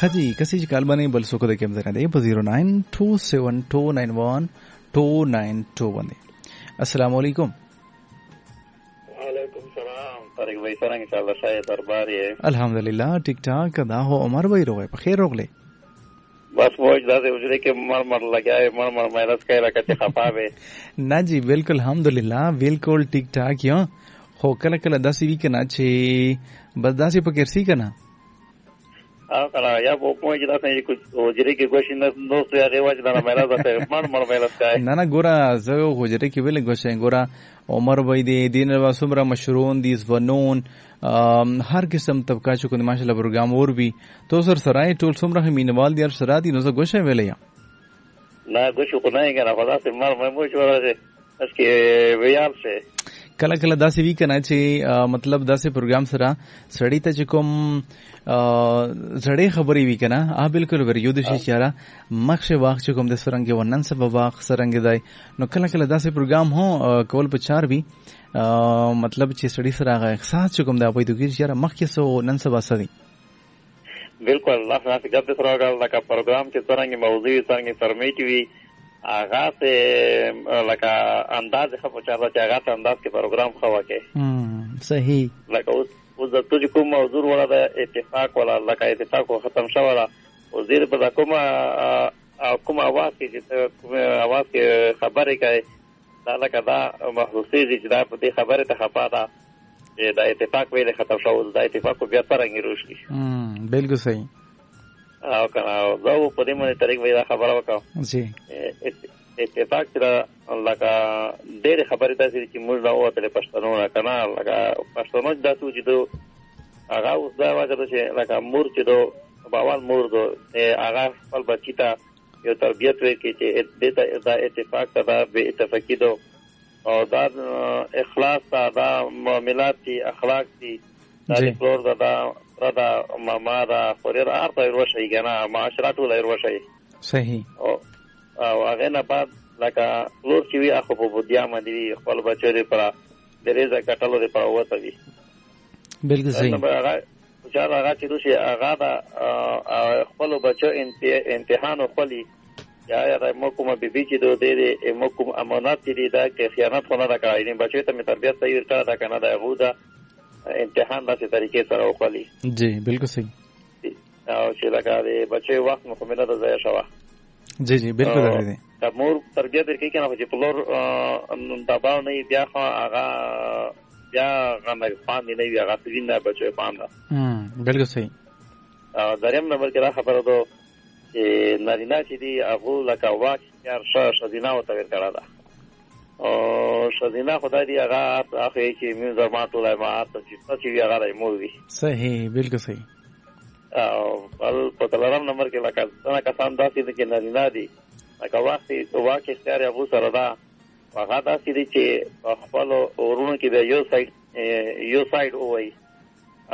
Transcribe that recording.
خجی کسی چې کال باندې بل څوک د کوم ځای دی په 09272912921 باندې. السلام علیکم. وعلیکم السلام. طارق بھائی څنګه انشاءالله شای دربار یې؟ الحمدلله ټیک ټاک. دا هو عمر بھائی روغه په خیر روغله. بس موج داسې وجره کې مر لګای مر مایرس کوي راکته خفا به. نه جی بالکل الحمدلله بالکل ټیک ټاک یو. خو کله کله داسې وی کنه چې بس داسې پکې کنه او کله یا په موج داسې کوم وجره کې ګوښین نو څه هغه وجه نه مایرس ته مر مایرس کوي. نه ګوره زه وجره کې ویل ګوښین ګوره عمر بھائی دی دین وسمره مشرون دي زونون هر قسم طبقه چې کوم ماشاءالله پروګرام اور وی تو سرای ټول څومره مینوال دي سره دي نو زه ګوښه ویلې نه ګوښه کو نه کنه خدا سي مر مې مو شوړه اس کې ویال شه کله کله داسې وی کنه چې مطلب داسې پروګرام سره سړی ته چې کوم زړې خبرې وی کنه بالکل وريو د شي چاره مخشه واخ چې کوم د سرنګ ونن سبب واخ سرنګ دی نو کله کله داسې پروګرام هو کول په چار وی مطلب چې سړی سره هغه احساس چې کوم د اپوي دوګیر چاره مخکې سو نن سبا سدي بالکل الله تعالی ګب سره لکه پروګرام چې څنګه موضوع څنګه فرمیټ وی آغا ته لکه انداز خو چاره چې آغا ته انداز کې پروګرام خوا کې صحیح لکه اوس د توجه کوم موضوع ولا د اتفاق ولا لکه اتفاق ختم شو ولا وزیر په کوم اواز کې کوم اواز کې خبرې کوي دا لکه دا محسوسي چې دا په دې خبره ته خپا ده دا اتفاق ویل ختم شو دا اتفاق بیا څنګه روشي بالکل صحیح او کنه دا په دې باندې طریق وی دا خبره وکاو جی اتفاق سره لکه ډېر خبرې تاسو چې موږ دا وته پښتنو نه کنه لکه پښتنو د تاسو چې دو هغه اوس دا واجب چې لکه مور چې دو باور مور دو هغه خپل بچی ته یو تربیت ورکړي چې دا اتفاق دا به اتفاقی دو او دا اخلاص دا معاملات دي اخلاق دي دا فلور دا دا ماما دا خوریر ارته وروشي کنه معاشرات ولای وروشي صحیح او هغه نه بعد لکه فلور چې وی اخو په بودیا باندې خپل بچو لري پر درېزه کټلو لري پر وته وی بالکل صحیح هغه چې دوی هغه دا خپل بچو امتحان خپلې یا مو کومه بيبي چې دوی دې مو کوم امانات دي دا کې خیانت نه راکړي نه بچو ته تربيت صحیح ورکړه دا کنه دا غوډه امتحان داسې طریقې سره وکړي جی بالکل صحیح او چې لکه دې بچو وخت مکمله ده ځای شوه جی جی بالکل راځي دا مور تربيت ورکړي کنه چې پلور دباو نه بیا خو هغه بیا غنه پاندې نه وی هغه سوینه بچو پاندا بالکل صحیح دریم نمبر کې دا خبره ده چې نارینه چې دی هغه لکه واک یار شذینا او تغیر کړه ده او شذینا خدای دی هغه اخی چې موږ زماتو لای ما چې وی هغه موږ صحیح بالکل صحیح او په تلرم نمبر کې لکه څنګه کسان داسې دي چې نارینه دي لکه واک اختیار ابو سره ده هغه داسې دي چې خپل ورونو کې یو سایډ وای